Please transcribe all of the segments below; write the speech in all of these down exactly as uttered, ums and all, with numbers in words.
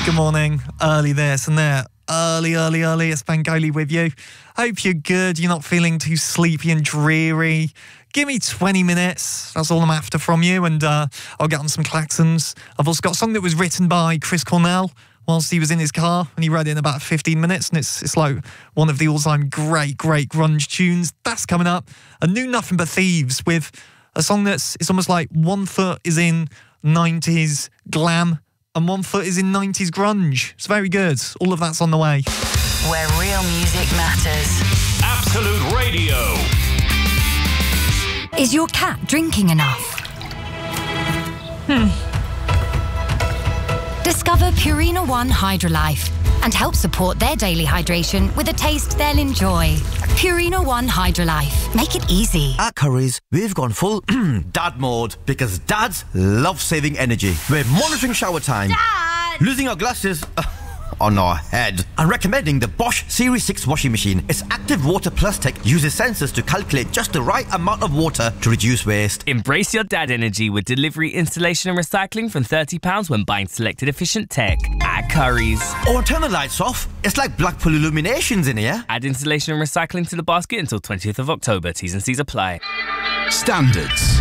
Good morning. Early this and there. Early, early, early. It's Bangoli with you. Hope you're good. You're not feeling too sleepy and dreary. Give me twenty minutes. That's all I'm after from you. And uh, I'll get on some klaxons. I've also got a song that was written by Chris Cornell whilst he was in his car, and he wrote it in about fifteen minutes, and it's it's like one of the all-time great, great grunge tunes. That's coming up. A new Nothing But Thieves with a song that's, it's almost like one foot is in nineties glam and one foot is in nineties grunge. It's very good. All of that's on the way. Where real music matters. Absolute Radio. Is your cat drinking enough? Hmm. Discover Purina One Hydrolife and help support their daily hydration with a taste they'll enjoy. Purina One Hydrolife. Make it easy. At Currys, we've gone full dad mode because dads love saving energy. We're monitoring shower time, Dad! losing our glasses on our head, and recommending the Bosch Series six washing machine. Its active water plus tech uses sensors to calculate just the right amount of water to reduce waste. Embrace your dad energy with delivery, installation and recycling from thirty pounds when buying selected efficient tech at Currys. Or turn the lights off. It's like Blackpool Illuminations in here. Add installation and recycling to the basket until twentieth of October. T's and C's apply. Standards.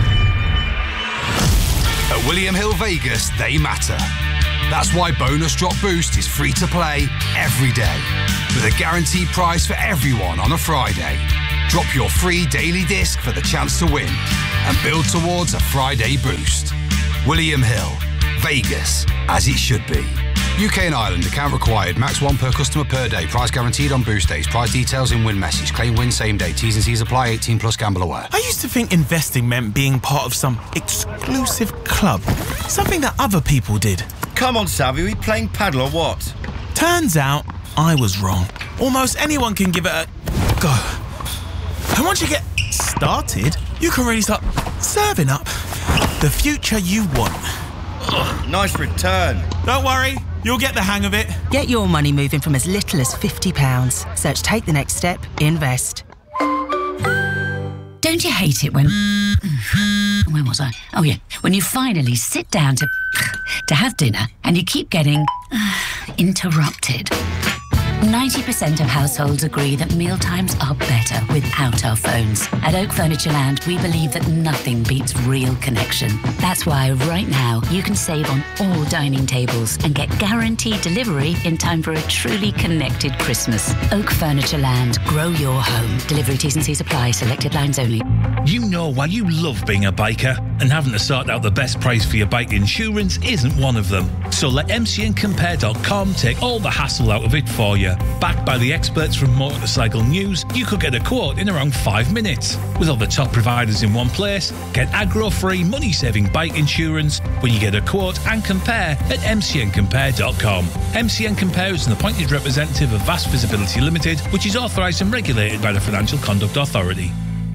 At William Hill Vegas, they matter. That's why Bonus Drop Boost is free to play every day, with a guaranteed prize for everyone on a Friday. Drop your free daily disc for the chance to win and build towards a Friday boost. William Hill, Vegas, as it should be. U K and Ireland, account required, max one per customer per day, price guaranteed on boost days, price details in win message, claim win same day, T's and C's apply, eighteen plus, gamble aware. I used to think investing meant being part of some exclusive club, something that other people did. Come on, Savvy, are we playing paddle or what? Turns out I was wrong. Almost anyone can give it a go. And once you get started, you can really start serving up the future you want. Ugh, nice return. Don't worry, you'll get the hang of it. Get your money moving from as little as fifty pounds. Search Take the Next Step, Invest. Don't you hate it when... Where was I? Oh, yeah. When you finally sit down to... to have dinner and you keep getting... interrupted. ninety percent of households agree that mealtimes are better without our phones. At Oak Furniture Land, we believe that nothing beats real connection. That's why right now you can save on all dining tables and get guaranteed delivery in time for a truly connected Christmas. Oak Furniture Land. Grow your home. Delivery T's and C's apply. Selected lines only. You know why you love being a biker, and having to sort out the best price for your bike insurance isn't one of them. So let M C N Compare dot com take all the hassle out of it for you. Backed by the experts from Motorcycle News, you could get a quote in around five minutes. With all the top providers in one place, get aggro-free, money-saving bike insurance when you get a quote and compare at M C N Compare dot com. M C N Compare is an appointed representative of Vast Visibility Limited, which is authorised and regulated by the Financial Conduct Authority.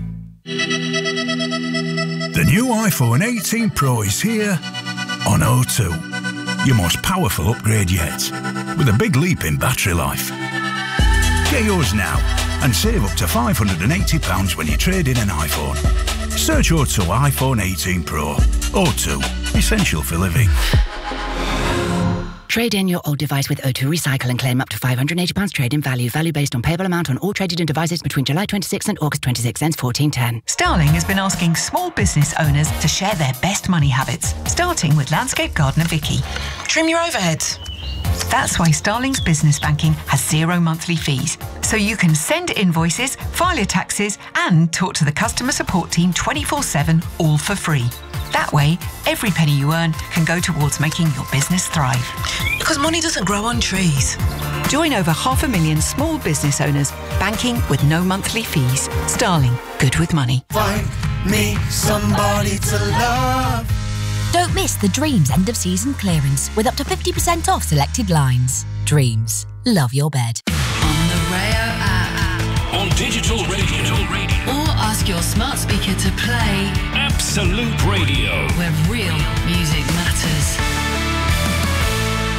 The new iPhone eighteen Pro is here on O two. Your most powerful upgrade yet, with a big leap in battery life. Get yours now and save up to five hundred eighty pounds when you trade in an iPhone. Search O two iPhone eighteen Pro. O two, essential for living. Trade in your old device with O two Recycle and claim up to five hundred eighty pounds trade-in value. Value based on payable amount on all traded in devices between July twenty-sixth and August twenty-sixth, ends fourteen ten. Starling has been asking small business owners to share their best money habits, starting with landscape gardener Vicky. Trim your overheads. That's why Starling's business banking has zero monthly fees. So you can send invoices, file your taxes, and talk to the customer support team twenty-four seven, all for free. That way, every penny you earn can go towards making your business thrive. Because money doesn't grow on trees. Join over half a million small business owners banking with no monthly fees. Starling, good with money. Find me somebody to love. Don't miss the Dreams end of season clearance with up to fifty percent off selected lines. Dreams. Love your bed. On the Rayo app. On digital radio. Or ask your smart speaker to play Absolute Radio. Where real music matters.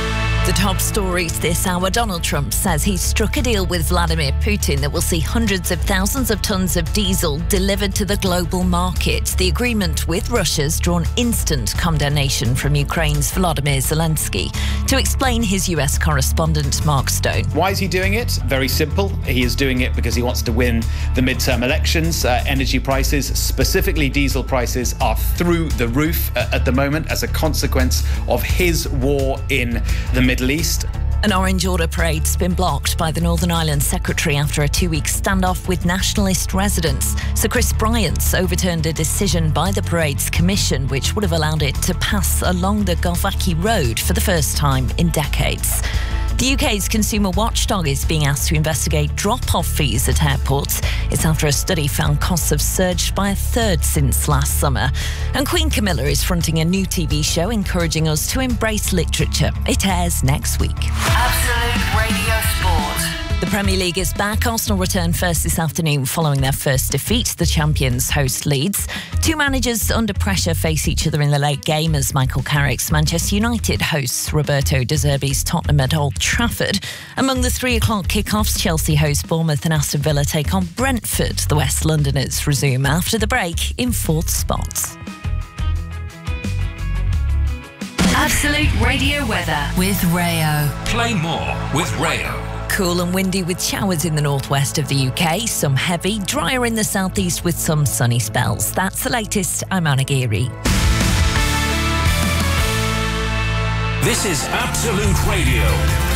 The top stories this hour. Donald Trump says he's struck a deal with Vladimir Putin that will see hundreds of thousands of tons of diesel delivered to the global market. The agreement with Russia's drawn instant condemnation from Ukraine's Volodymyr Zelensky. To explain, his U S correspondent Mark Stone. Why is he doing it? Very simple. He is doing it because he wants to win the midterm elections. Uh, energy prices, specifically diesel prices, are through the roof uh, at the moment as a consequence of his war in the Middle East. An Orange Order parade's been blocked by the Northern Ireland Secretary after a two-week standoff with nationalist residents. Sir Chris Bryant's overturned a decision by the parade's commission which would have allowed it to pass along the Govaki Road for the first time in decades. The U K's consumer watchdog is being asked to investigate drop-off fees at airports. It's after a study found costs have surged by a third since last summer. And Queen Camilla is fronting a new T V show encouraging us to embrace literature. It airs next week. Absolute Radio Sport. The Premier League is back. Arsenal return first this afternoon following their first defeat. The champions host Leeds. Two managers under pressure face each other in the late game as Michael Carrick's Manchester United hosts Roberto De Zerbi's Tottenham at Old Trafford. Among the three o'clock kickoffs, Chelsea host Bournemouth and Aston Villa take on Brentford. The West Londoners resume after the break in fourth spot. Absolute Radio weather with Rayo. Play more with Rayo. Cool and windy with showers in the northwest of the U K, some heavy, drier in the southeast with some sunny spells. That's the latest. I'm Anna Geary. This is Absolute Radio.